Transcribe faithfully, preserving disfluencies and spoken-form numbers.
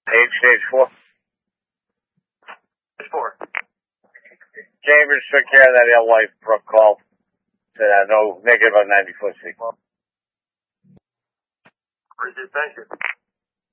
Eight, stage four. Stage four. Chambers took care of that L-White Brook call. Said uh, no negative on ninety-foot sequence. Appreciate it. Thank you.